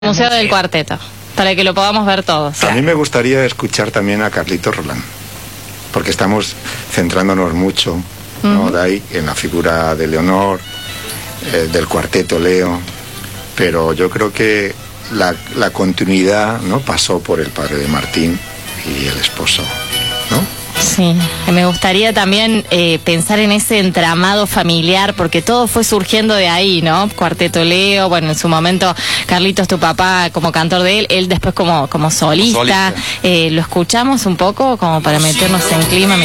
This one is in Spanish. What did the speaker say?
Museo del Cuarteto, para que lo podamos ver todos. A mí me gustaría escuchar también a Carlitos Roland, porque estamos centrándonos mucho, ¿no? De ahí, en la figura de Leonor, del cuarteto Leo, pero yo creo que la continuidad, ¿no?, pasó por el padre de Martín y el esposo, ¿no? Sí, me gustaría también pensar en ese entramado familiar, porque todo fue surgiendo de ahí, ¿no? Cuarteto Leo, bueno, en su momento Carlitos, tu papá, como cantor de él después como solista. Lo escuchamos un poco como para meternos en clima.